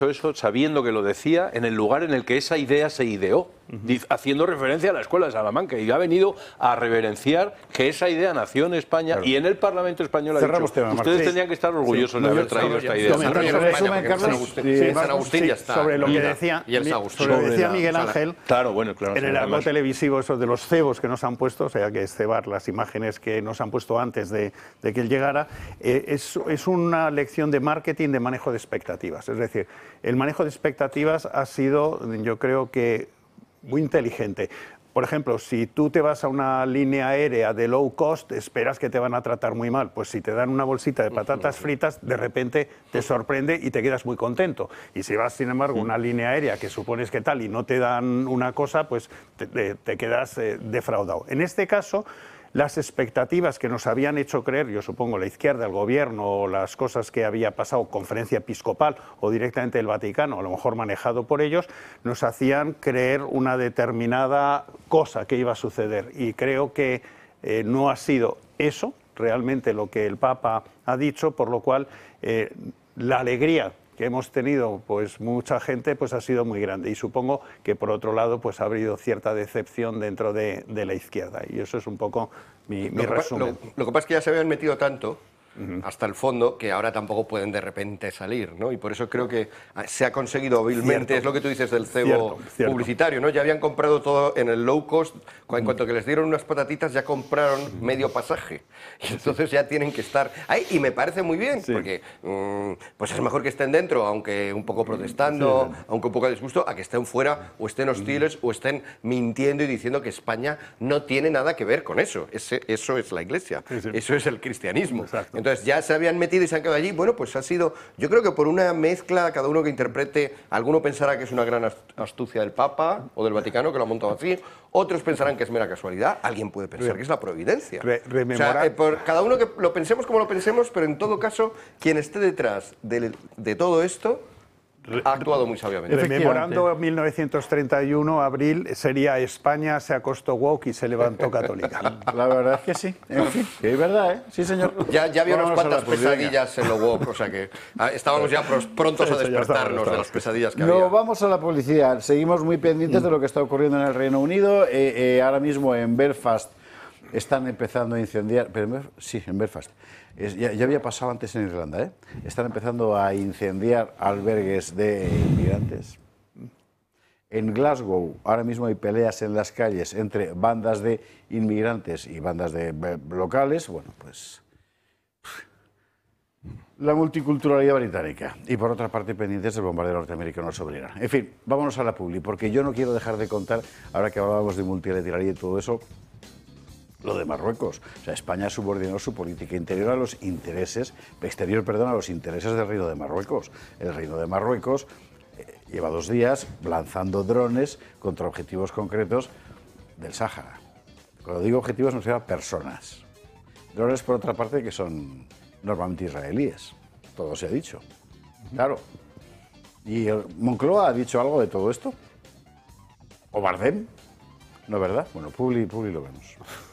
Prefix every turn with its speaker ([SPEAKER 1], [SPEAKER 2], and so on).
[SPEAKER 1] eso sabiendo que lo decía en el lugar en el que esa idea se ideó, haciendo referencia a la Escuela de Salamanca, y ha venido a reverenciar que esa idea nació en España, y en el Parlamento español ha dicho, ustedes tendrían que estar orgullosos de haber traído esta idea.
[SPEAKER 2] San Agustín ya está.
[SPEAKER 3] Sobre lo que decía Miguel Ángel, en el argot televisivo, eso de los cebos que nos han puesto, o sea, que es cebar las imágenes que nos han puesto antes de que él llegara, es una lección de marketing, de manejo de expectativas. Es decir, el manejo de expectativas ha sido, yo creo que, muy inteligente. Por ejemplo, si tú te vas a una línea aérea de low cost, esperas que te van a tratar muy mal. Pues si te dan una bolsita de patatas fritas, de repente te sorprende y te quedas muy contento. Y si vas, sin embargo, a una línea aérea que supones que tal y no te dan una cosa, pues te quedas defraudado. En este caso, las expectativas que nos habían hecho creer, yo supongo, la izquierda, el gobierno, o las cosas que había pasado, conferencia episcopal o directamente el Vaticano, a lo mejor manejado por ellos, nos hacían creer una determinada cosa que iba a suceder. Y creo que no ha sido eso realmente lo que el Papa ha dicho, por lo cual la alegría que hemos tenido, pues mucha gente, pues ha sido muy grande, y supongo que por otro lado pues ha habido cierta decepción dentro de la izquierda, y eso es un poco mi resumen.
[SPEAKER 2] Lo que pasa es que ya se habían metido tanto hasta el fondo que ahora tampoco pueden de repente salir, ¿no? Y por eso creo que se ha conseguido hábilmente, es lo que tú dices del cebo publicitario, ¿no? Ya habían comprado todo en el low cost, en cuanto que les dieron unas patatitas ya compraron medio pasaje, y entonces ya tienen que estar ahí, y me parece muy bien, porque pues es mejor que estén dentro, aunque un poco protestando, aunque un poco a disgusto, a que estén fuera o estén hostiles o estén mintiendo y diciendo que España no tiene nada que ver con eso. Eso es la Iglesia, eso es el cristianismo.
[SPEAKER 3] Exacto.
[SPEAKER 2] Entonces ya se habían metido y se han quedado allí. Bueno, pues ha sido, yo creo que por una mezcla, cada uno que interprete, alguno pensará que es una gran astucia del Papa o del Vaticano que lo ha montado así, otros pensarán que es mera casualidad, alguien puede pensar que es la providencia. O sea, cada uno que lo pensemos como lo pensemos, pero en todo caso, quien esté detrás de todo esto ha actuado muy sabiamente.
[SPEAKER 3] Rememorando 1931, abril, sería España se acostó woke y se levantó católica.
[SPEAKER 4] La verdad es que sí. En fin, que es verdad, ¿eh? Sí, señor.
[SPEAKER 2] Ya había unas cuantas pesadillas en lo woke, o sea que estábamos ya prontos a despertarnos de las pesadillas que había.
[SPEAKER 4] No, vamos a la publicidad. Seguimos muy pendientes de lo que está ocurriendo en el Reino Unido. Ahora mismo en Belfast están empezando a incendiar... Sí, en Belfast. Ya había pasado antes en Irlanda, ¿eh? Están empezando a incendiar albergues de inmigrantes. En Glasgow ahora mismo hay peleas en las calles entre bandas de inmigrantes y bandas de locales. Bueno, pues la multiculturalidad británica. Y por otra parte, pendientes del bombardeo norteamericano sobre Irán. En fin, vámonos a la publi, porque yo no quiero dejar de contar, ahora que hablábamos de multilateralidad y todo eso, lo de Marruecos. O sea, España subordinó su política interior a los intereses, a los intereses del Reino de Marruecos. El Reino de Marruecos lleva 2 días lanzando drones contra objetivos concretos del Sáhara. Cuando digo objetivos me refiero a personas. Drones, por otra parte, que son normalmente israelíes. Todo se ha dicho. Claro. ¿Y Moncloa ha dicho algo de todo esto? ¿O Bardem? ¿No es verdad? Bueno, publi lo vemos.